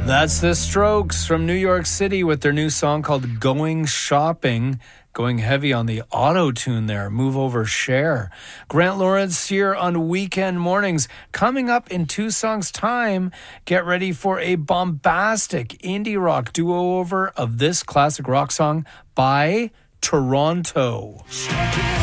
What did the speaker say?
That's The Strokes from New York City with their new song called Going Shopping. Going heavy on the auto-tune there. Move over, Cher. Grant Lawrence here on Weekend Mornings. Coming up in 2 songs' time, get ready for a bombastic indie rock duo-over of this classic rock song by Toronto.